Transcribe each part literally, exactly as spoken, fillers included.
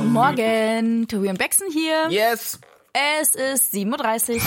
Guten Morgen, Tobi und Bexen hier. Yes. Es ist sieben Uhr dreißig.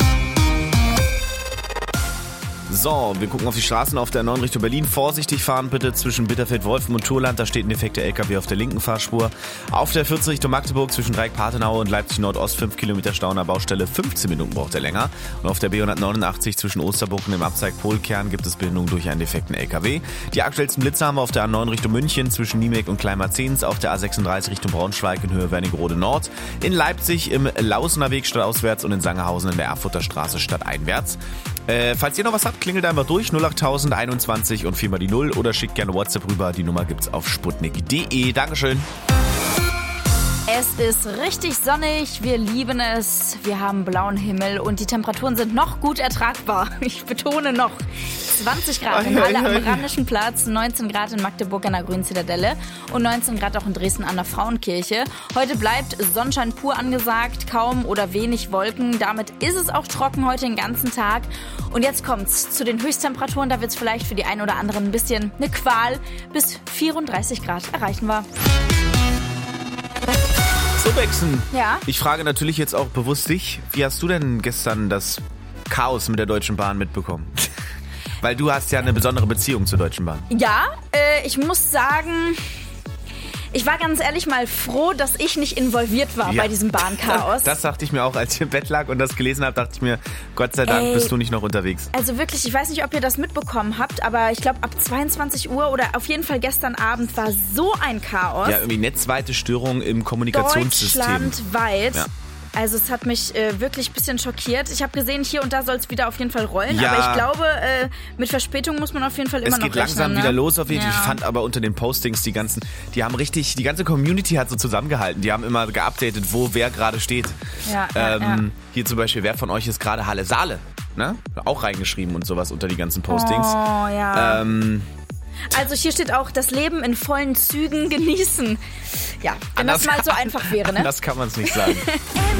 So, wir gucken auf die Straßen auf der neuen Richtung Berlin. Vorsichtig fahren bitte zwischen Bitterfeld-Wolfen und Thurland. Da steht ein defekter L K W auf der linken Fahrspur. Auf der vierzehn Richtung Magdeburg zwischen Dreieck-Partenau und Leipzig-Nordost fünf Kilometer Stau an der Baustelle. fünfzehn Minuten braucht er länger. Und auf der B hundertneunundachtzig zwischen Osterbucken im Abzweig Polkern gibt es Bindung durch einen defekten L K W. Die aktuellsten Blitze haben wir auf der A neun Richtung München zwischen Niemek und Kleinmarzens. Auf der A sechsunddreißig Richtung Braunschweig in Höhe Wernigerode Nord. In Leipzig im Lausener Weg stadtauswärts und in Sangerhausen in der Erfurter Straße stadteinwärts. Äh, falls ihr noch was habt, klingelt einfach durch null acht tausend einundzwanzig und viermal die null oder schickt gerne WhatsApp rüber. Die Nummer gibt's auf sputnik punkt de. Dankeschön. Es ist richtig sonnig, wir lieben es, wir haben blauen Himmel und die Temperaturen sind noch gut ertragbar. Ich betone noch. zwanzig Grad in Halle am Rheinischen Platz, neunzehn Grad in Magdeburg an der Grünen Zitadelle und neunzehn Grad auch in Dresden an der Frauenkirche. Heute bleibt Sonnenschein pur angesagt, kaum oder wenig Wolken. Damit ist es auch trocken heute den ganzen Tag. Und jetzt kommt's zu den Höchsttemperaturen, da wird's vielleicht für die einen oder anderen ein bisschen eine Qual. Bis vierunddreißig Grad erreichen wir. So, Bexen. Ja? Ich frage natürlich jetzt auch bewusst dich, wie hast du denn gestern das Chaos mit der Deutschen Bahn mitbekommen? Weil du hast ja eine besondere Beziehung zur Deutschen Bahn. Ja, äh, ich muss sagen, ich war ganz ehrlich mal froh, dass ich nicht involviert war Ja. bei diesem Bahnchaos. Das dachte ich mir auch, als ich im Bett lag und das gelesen habe, dachte ich mir, Gott sei Dank Ey. bist du nicht noch unterwegs. Also wirklich, ich weiß nicht, ob ihr das mitbekommen habt, aber ich glaube ab zweiundzwanzig Uhr oder auf jeden Fall gestern Abend war so ein Chaos. Ja, irgendwie netzweite Störung im Kommunikationssystem. Deutschlandweit. Ja. Also es hat mich äh, wirklich ein bisschen schockiert. Ich habe gesehen, hier und da soll es wieder auf jeden Fall rollen. Ja. Aber ich glaube, äh, mit Verspätung muss man auf jeden Fall immer Es noch geht rechnen. langsam ne? wieder los auf jeden Fall. Ja. Ich fand aber unter den Postings die ganzen, die haben richtig, die ganze Community hat so zusammengehalten. Die haben immer geupdatet, wo wer gerade steht. Ja, ja, ähm, ja. Hier zum Beispiel, wer von euch ist gerade Halle Saale? Ne? Auch reingeschrieben und sowas unter die ganzen Postings. Oh, ja. Ähm, Also hier steht auch, das Leben in vollen Zügen genießen. Ja, wenn Anders das mal so kann- einfach wäre, ne? Das kann man es nicht sagen.